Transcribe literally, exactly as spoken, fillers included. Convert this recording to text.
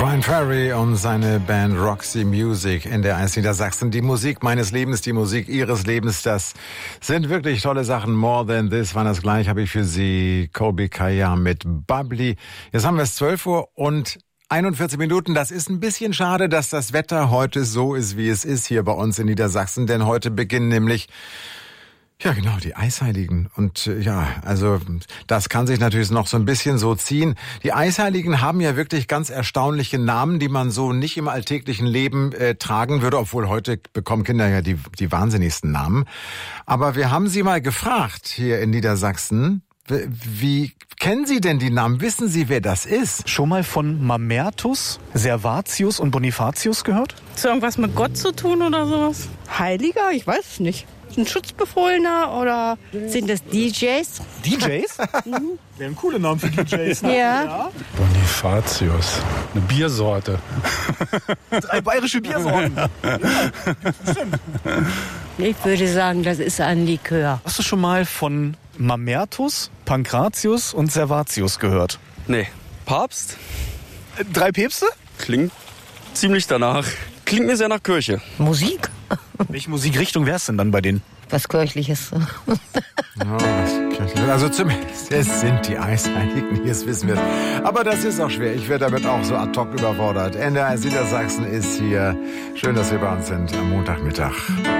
Brian Ferry und seine Band Roxy Music in der eins Niedersachsen. Die Musik meines Lebens, die Musik Ihres Lebens, das sind wirklich tolle Sachen. More Than This war das gleich, habe ich für Sie. Colby Kaya mit Bubbly. Jetzt haben wir es zwölf Uhr und einundvierzig Minuten. Das ist ein bisschen schade, dass das Wetter heute so ist, wie es ist hier bei uns in Niedersachsen. Denn heute beginnen nämlich ja, genau, die Eisheiligen. Und äh, ja, also das kann sich natürlich noch so ein bisschen so ziehen. Die Eisheiligen haben ja wirklich ganz erstaunliche Namen, die man so nicht im alltäglichen Leben äh, tragen würde, obwohl heute bekommen Kinder ja die, die wahnsinnigsten Namen. Aber wir haben sie mal gefragt hier in Niedersachsen, wie, wie kennen Sie denn die Namen? Wissen Sie, wer das ist? Schon mal von Mamertus, Servatius und Bonifatius gehört? Ist irgendwas mit Gott zu tun oder sowas? Heiliger? Ich weiß es nicht. Ein Schutzbefohlener oder sind das D Js? D Js? Mhm. Wären coole Namen für D Js. Ne? Ja. ja. Bonifatius, eine Biersorte. Drei bayerische Biersorten. Ja, stimmt. Ich würde sagen, das ist ein Likör. Hast du schon mal von Mamertus, Pankratius und Servatius gehört? Nee. Papst? Drei Päpste? Klingt ziemlich danach. Klingt mir sehr nach Kirche. Musik? Welche Musikrichtung wär's denn dann bei denen? Was Kirchliches. Oh, was Kirchliches. Also zumindest es sind die Eisheiligen, jetzt wissen wir es. Aber das ist auch schwer. Ich werde damit auch so ad hoc überfordert. N D R eins Niedersachsen ist hier. Schön, dass Sie bei uns sind am Montagmittag.